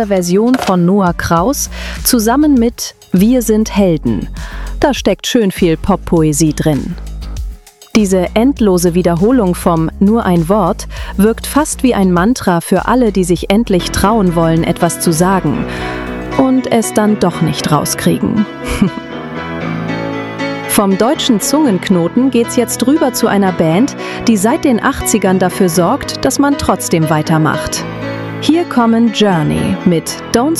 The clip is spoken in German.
dieser Version von Noah Kraus zusammen mit Wir sind Helden. Da steckt schön viel Poppoesie drin. Diese endlose Wiederholung vom Nur ein Wort wirkt fast wie ein Mantra für alle, die sich endlich trauen wollen, etwas zu sagen und es dann doch nicht rauskriegen. Vom deutschen Zungenknoten geht's jetzt rüber zu einer Band, die seit den 80ern dafür sorgt, dass man trotzdem weitermacht. Hier kommen Journey mit Don't